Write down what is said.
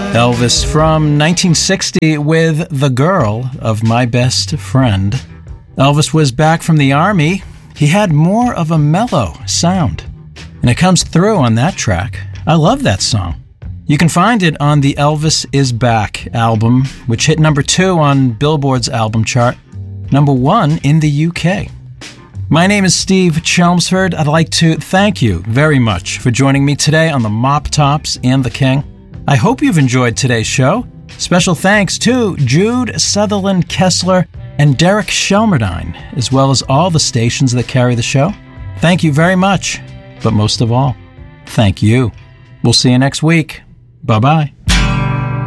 Elvis from 1960 with The Girl of My Best Friend. Elvis was back from the Army. He had more of a mellow sound, and it comes through on that track. I love that song. You can find it on the Elvis Is Back album, which hit number 2 on Billboard's album chart, number 1 in the UK. My name is Steve Chelmsford. I'd like to thank you very much for joining me today on the Mop Tops and the King. I hope you've enjoyed today's show. Special thanks to Jude Sutherland Kessler and Derek Shelmerdine, as well as all the stations that carry the show. Thank you very much, but most of all, thank you. We'll see you next week. Bye-bye.